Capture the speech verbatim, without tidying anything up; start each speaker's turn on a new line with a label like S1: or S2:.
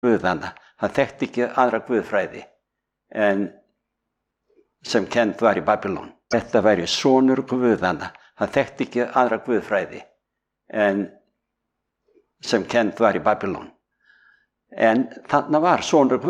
S1: guðanna. Hann þekkti ekki aðra guðfræði en sem kennd var í Babylon. Þetta væri sonur guðanna. Hann þekkti ekki aðra guðfræði en sem kennd var í Babylon. En þarna var sonur